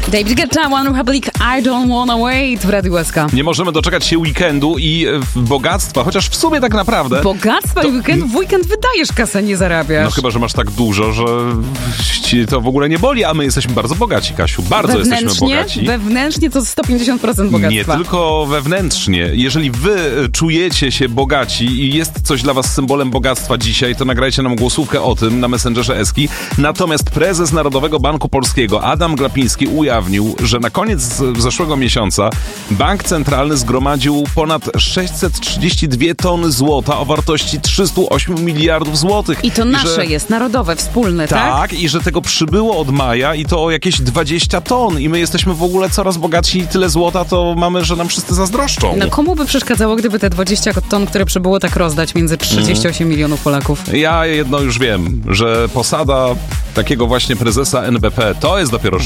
David Guetta, One Republic, I Don't Wanna Wait w Radiu SK. Nie możemy doczekać się weekendu i bogactwa, chociaż w sumie tak naprawdę... Bogactwa i weekend? W weekend wydajesz kasę, nie zarabiasz. No chyba, że masz tak dużo, że ci to w ogóle nie boli, a my jesteśmy bardzo bogaci, Kasiu. Bardzo jesteśmy bogaci. Wewnętrznie to 150% bogactwa. Nie tylko wewnętrznie. Jeżeli wy czujecie się bogaci i jest coś dla was symbolem bogactwa dzisiaj, to nagrajcie nam głosówkę o tym na Messengerze Eski. Natomiast prezes Narodowego Banku Polskiego Adam Glapiński ujawnił, że na koniec zeszłego miesiąca Bank Centralny zgromadził ponad 632 tony złota o wartości 308 miliardów złotych. I to nasze jest, narodowe, wspólne, tak? Tak, i że tego przybyło od maja i to o jakieś 20 ton. I my jesteśmy w ogóle coraz bogatsi i tyle złota to mamy, że nam wszyscy zazdroszczą. No komu by przeszkadzało, gdyby te 20 ton, które przybyło, tak rozdać między 38 milionów Polaków? Ja jedno już wiem, że posada takiego właśnie prezesa NBP to jest dopiero